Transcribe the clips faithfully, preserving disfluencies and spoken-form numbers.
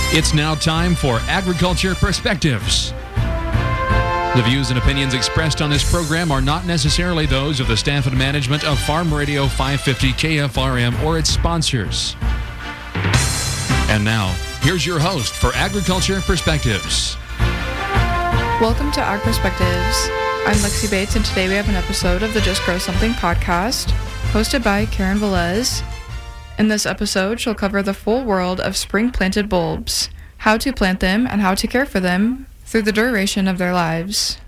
It's now time for Agriculture Perspectives. The views and opinions expressed on this program are not necessarily those of the staff and management of Farm Radio five fifty K F R M or its sponsors. And now, here's your host for Agriculture Perspectives. Welcome to Ag Perspectives. I'm Lexi Bates, and today we have an episode of the Just Grow Something podcast, hosted by Karen Velez. In this episode, she'll cover the full world of spring-planted bulbs, how to plant them, and how to care for them through the duration of their lives.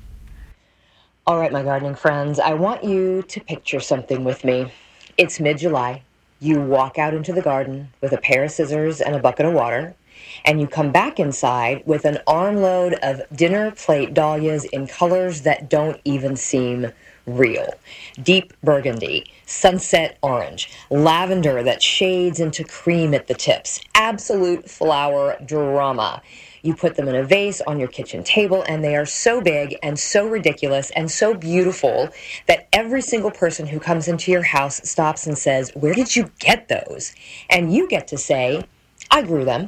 All right, my gardening friends, I want you to picture something with me. It's mid-July. You walk out into the garden with a pair of scissors and a bucket of water, and you come back inside with an armload of dinner plate dahlias in colors that don't even seem real. Deep burgundy, sunset orange, lavender that shades into cream at the tips. Absolute flower drama. You put them in a vase on your kitchen table, and they are so big and so ridiculous and so beautiful that every single person who comes into your house stops and says, "Where did you get those?" And you get to say, "I grew them."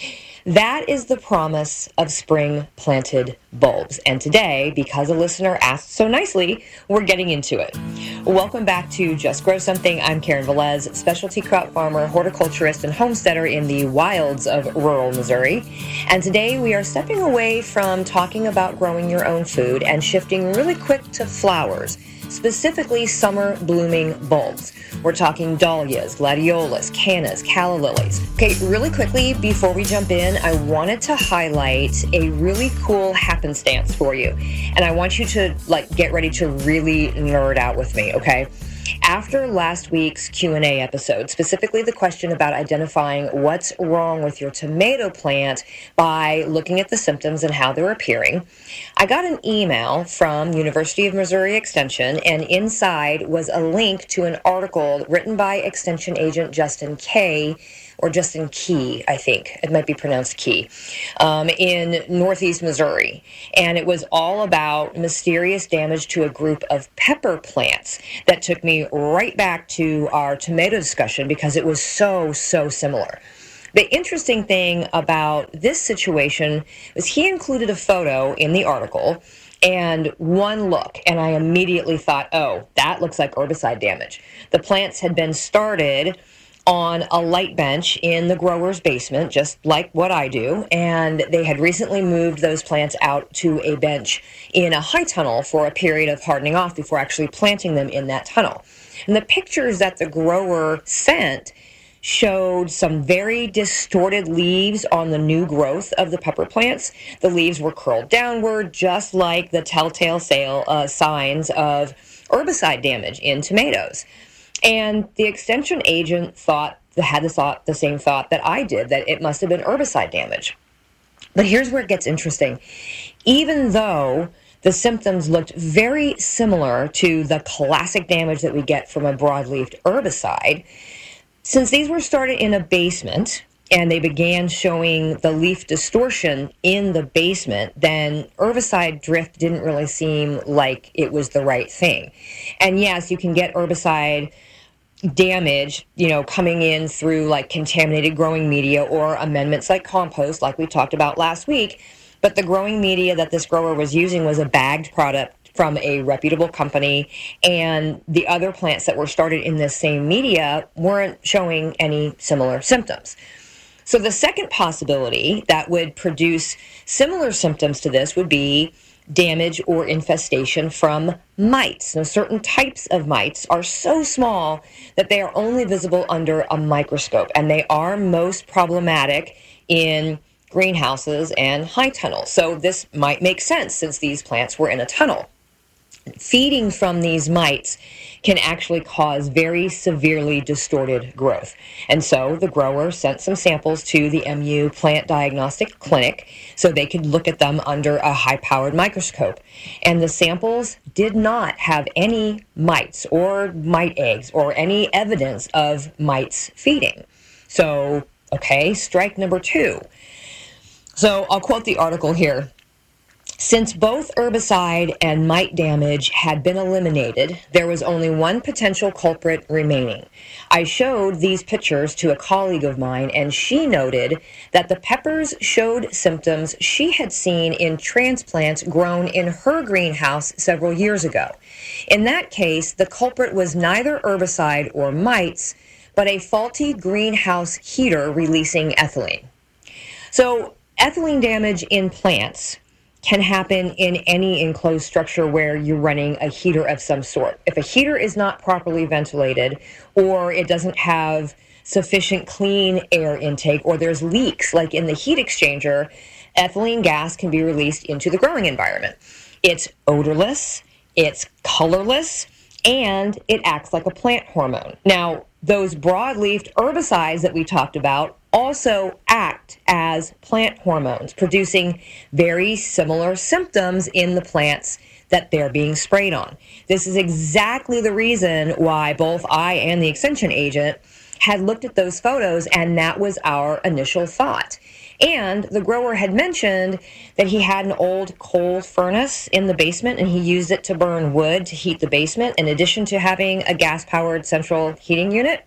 That is the promise of spring-planted bulbs. And today, because a listener asked so nicely, we're getting into it. Welcome back to Just Grow Something. I'm Karen Velez, specialty crop farmer, horticulturist, and homesteader in the wilds of rural Missouri. And today we are stepping away from talking about growing your own food and shifting really quick to flowers, specifically summer blooming bulbs. We're talking dahlias, gladiolas, cannas, calla lilies. Okay, really quickly before we jump in, I wanted to highlight a really cool happenstance for you. And I want you to like get ready to really nerd out with me, okay? After last week's Q and A episode, specifically the question about identifying what's wrong with your tomato plant by looking at the symptoms and how they're appearing, I got an email from University of Missouri Extension, and inside was a link to an article written by Extension agent Justin Kay, or Justin Key, I think. It might be pronounced Key, um, in Northeast Missouri. And it was all about mysterious damage to a group of pepper plants that took me right back to our tomato discussion because it was so, so similar. The interesting thing about this situation was he included a photo in the article and one look, and I immediately thought, oh, that looks like herbicide damage. The plants had been started on a light bench in the grower's basement, just like what I do, and they had recently moved those plants out to a bench in a high tunnel for a period of hardening off before actually planting them in that tunnel. And the pictures that the grower sent showed some very distorted leaves on the new growth of the pepper plants. The leaves were curled downward, just like the telltale sale, uh, signs of herbicide damage in tomatoes. And the extension agent thought, had the thought, the same thought that I did, that it must have been herbicide damage. But here's where it gets interesting. Even though the symptoms looked very similar to the classic damage that we get from a broadleaf herbicide, since these were started in a basement and they began showing the leaf distortion in the basement, then herbicide drift didn't really seem like it was the right thing. And yes, you can get herbicide damage, you know, coming in through like contaminated growing media or amendments like compost, like we talked about last week. But the growing media that this grower was using was a bagged product from a reputable company, and the other plants that were started in this same media weren't showing any similar symptoms. So the second possibility that would produce similar symptoms to this would be damage or infestation from mites. Now, certain types of mites are so small that they are only visible under a microscope, and they are most problematic in greenhouses and high tunnels. So this might make sense since these plants were in a tunnel. Feeding from these mites can actually cause very severely distorted growth. And so the grower sent some samples to the M U Plant Diagnostic Clinic so they could look at them under a high-powered microscope. And the samples did not have any mites or mite eggs or any evidence of mites feeding. So, okay, strike number two. So I'll quote the article here. Since both herbicide and mite damage had been eliminated, there was only one potential culprit remaining. I showed these pictures to a colleague of mine, and she noted that the peppers showed symptoms she had seen in transplants grown in her greenhouse several years ago. In that case, the culprit was neither herbicide or mites, but a faulty greenhouse heater releasing ethylene. So, ethylene damage in plants can happen in any enclosed structure where you're running a heater of some sort. If a heater is not properly ventilated, or it doesn't have sufficient clean air intake, or there's leaks like in the heat exchanger, ethylene gas can be released into the growing environment. It's odorless, it's colorless, and it acts like a plant hormone. Now, those broad-leafed herbicides that we talked about also act as plant hormones, producing very similar symptoms in the plants that they're being sprayed on. This is exactly the reason why both I and the extension agent had looked at those photos, and that was our initial thought. And the grower had mentioned that he had an old coal furnace in the basement, and he used it to burn wood to heat the basement, in addition to having a gas-powered central heating unit.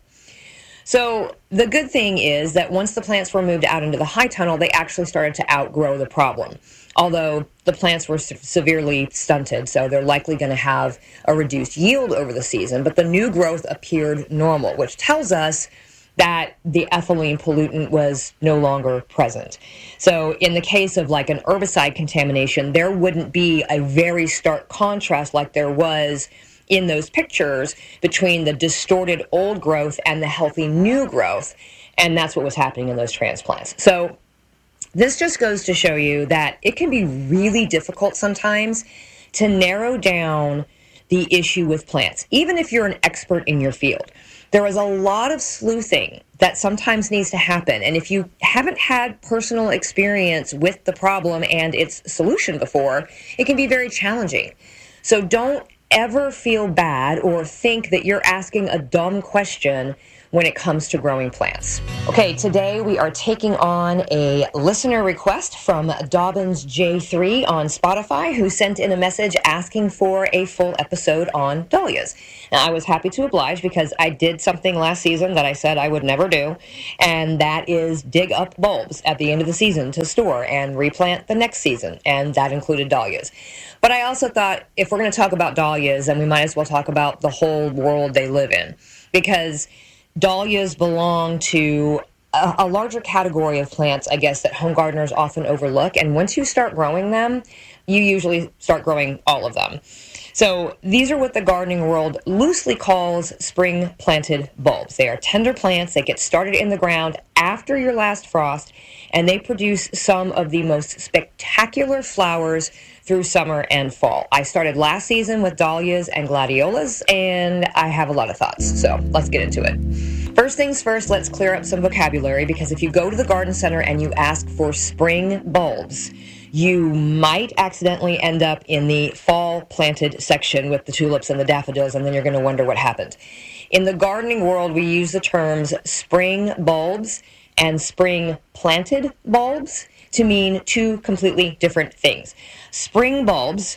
So the good thing is that once the plants were moved out into the high tunnel, they actually started to outgrow the problem. Although the plants were se- severely stunted, so they're likely going to have a reduced yield over the season, but the new growth appeared normal, which tells us that the ethylene pollutant was no longer present. So in the case of like an herbicide contamination, there wouldn't be a very stark contrast like there was in those pictures between the distorted old growth and the healthy new growth. And that's what was happening in those transplants. So this just goes to show you that it can be really difficult sometimes to narrow down the issue with plants, even if you're an expert in your field. There is a lot of sleuthing that sometimes needs to happen. And if you haven't had personal experience with the problem and its solution before, it can be very challenging. So don't ever feel bad or think that you're asking a dumb question when it comes to growing plants. Okay, today we are taking on a listener request from Dobbins J three on Spotify, who sent in a message asking for a full episode on dahlias. Now, I was happy to oblige because I did something last season that I said I would never do, and that is dig up bulbs at the end of the season to store and replant the next season, and that included dahlias. But I also thought if we're going to talk about dahlias, then we might as well talk about the whole world they live in, because dahlias belong to a, a larger category of plants, I guess, that home gardeners often overlook. And once you start growing them, you usually start growing all of them. So these are what the gardening world loosely calls spring-planted bulbs. They are tender plants that get started in the ground after your last frost, and they produce some of the most spectacular flowers through summer and fall. I started last season with dahlias and gladiolas, and I have a lot of thoughts, so let's get into it. First things first, let's clear up some vocabulary, because if you go to the garden center and you ask for spring bulbs, you might accidentally end up in the fall planted section with the tulips and the daffodils, and then you're going to wonder what happened. In the gardening world, we use the terms spring bulbs and spring planted bulbs to mean two completely different things. Spring bulbs,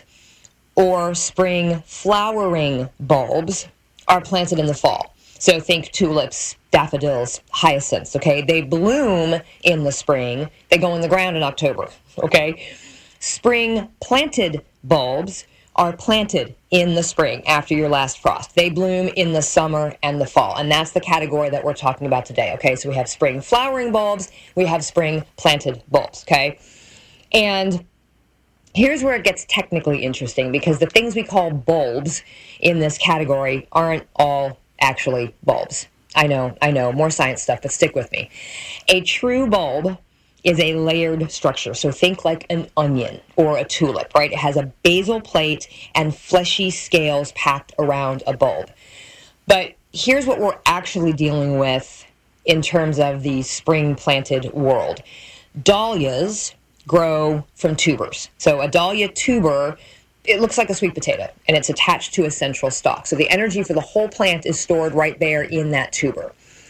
or spring flowering bulbs, are planted in the fall. So think tulips, daffodils, hyacinths, okay? They bloom in the spring. They go in the ground in October, okay? Spring planted bulbs are planted in the spring after your last frost. They bloom in the summer and the fall, and that's the category that we're talking about today, okay? So we have spring flowering bulbs, we have spring planted bulbs, okay? And here's where it gets technically interesting, because the things we call bulbs in this category aren't all actually bulbs. I know, I know, more science stuff, but stick with me. A true bulb is a layered structure. So think like an onion or a tulip, right? It has a basal plate and fleshy scales packed around a bulb. But here's what we're actually dealing with in terms of the spring-planted world. Dahlias grow from tubers. So a dahlia tuber, it looks like a sweet potato, and it's attached to a central stalk. So the energy for the whole plant is stored right there in that tuber.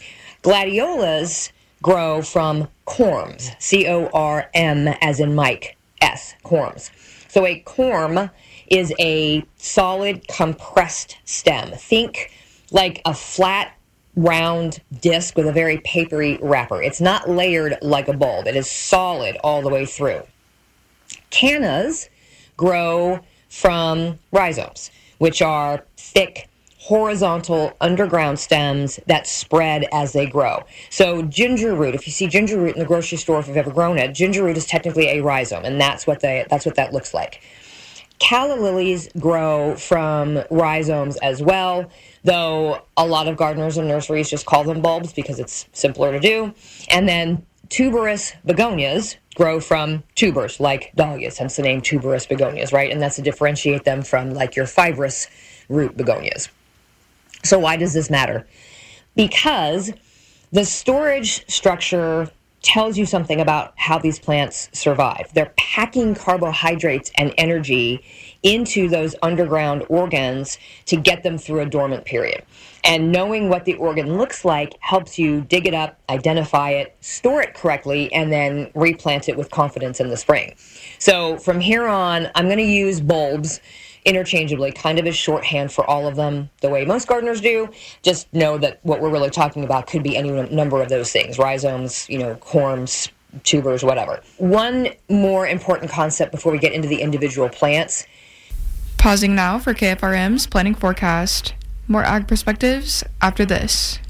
Gladiolas grow from corms, C O R M as in Mike, S, corms. So a corm is a solid compressed stem. Think like a flat round disc with a very papery wrapper. It's not layered like a bulb. It is solid all the way through. Cannas grow from rhizomes, which are thick, horizontal underground stems that spread as they grow. So ginger root, if you see ginger root in the grocery store, if you've ever grown it, ginger root is technically a rhizome, and that's what they that's what that looks like. Calla lilies grow from rhizomes as well, though a lot of gardeners and nurseries just call them bulbs because it's simpler to do. And then tuberous begonias grow from tubers, like dahlias, hence the name tuberous begonias, right? And that's to differentiate them from like your fibrous root begonias. So why does this matter? Because the storage structure tells you something about how these plants survive. They're packing carbohydrates and energy into those underground organs to get them through a dormant period. And knowing what the organ looks like helps you dig it up, identify it, store it correctly, and then replant it with confidence in the spring. So from here on, I'm going to use bulbs interchangeably, kind of as shorthand for all of them, the way most gardeners do. Just know that what we're really talking about could be any number of those things, rhizomes, you know, corms, tubers, whatever. One more important concept before we get into the individual plants. Pausing now for K F R M's planting forecast. More ag perspectives after this.